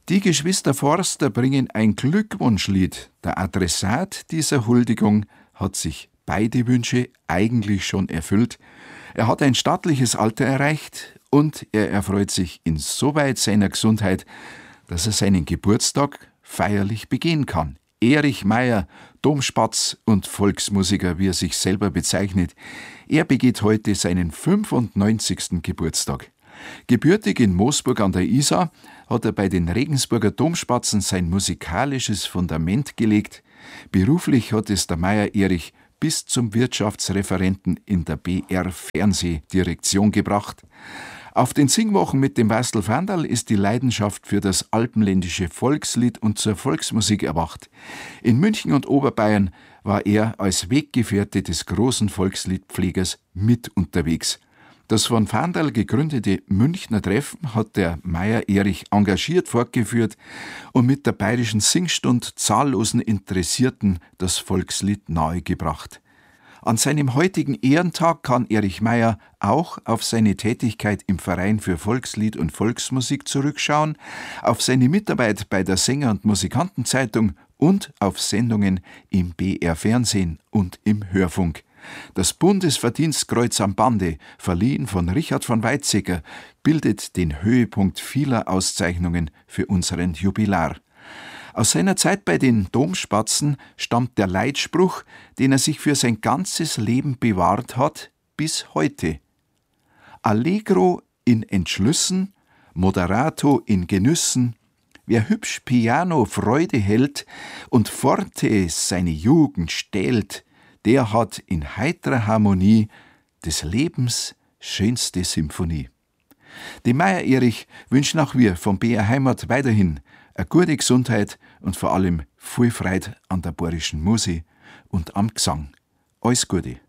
Die Geschwister Forster bringen ein Glückwunschlied. Der Adressat dieser Huldigung hat sich beide Wünsche eigentlich schon erfüllt. Er hat ein stattliches Alter erreicht und er erfreut sich insoweit seiner Gesundheit, dass er seinen Geburtstag feierlich begehen kann. Erich Meyer, Domspatz und Volksmusiker, wie er sich selber bezeichnet, er begeht heute seinen 95. Geburtstag. Gebürtig in Moosburg an der Isar hat er bei den Regensburger Domspatzen sein musikalisches Fundament gelegt. Beruflich hat es der Meyer Erich bis zum Wirtschaftsreferenten in der BR Fernsehdirektion gebracht. Auf den Singwochen mit dem Wastl Ferndal ist die Leidenschaft für das alpenländische Volkslied und zur Volksmusik erwacht. In München und Oberbayern war er als Weggefährte des großen Volksliedpflegers mit unterwegs. Das von Ferndal gegründete Münchner Treffen hat der Meyer Erich engagiert fortgeführt und mit der Bayerischen Singstund zahllosen Interessierten das Volkslied nahegebracht. An seinem heutigen Ehrentag kann Erich Meyer auch auf seine Tätigkeit im Verein für Volkslied und Volksmusik zurückschauen, auf seine Mitarbeit bei der Sänger- und Musikantenzeitung und auf Sendungen im BR Fernsehen und im Hörfunk. Das Bundesverdienstkreuz am Bande, verliehen von Richard von Weizsäcker, bildet den Höhepunkt vieler Auszeichnungen für unseren Jubilar. Aus seiner Zeit bei den Domspatzen stammt der Leitspruch, den er sich für sein ganzes Leben bewahrt hat, bis heute. Allegro in Entschlüssen, moderato in Genüssen, wer hübsch Piano Freude hält und forte seine Jugend stählt, der hat in heiterer Harmonie des Lebens schönste Symphonie. Dem Meyer Erich wünschen auch wir vom BR Heimat weiterhin eine gute Gesundheit und vor allem viel Freude an der bayerischen Musik und am Gesang. Alles Gute.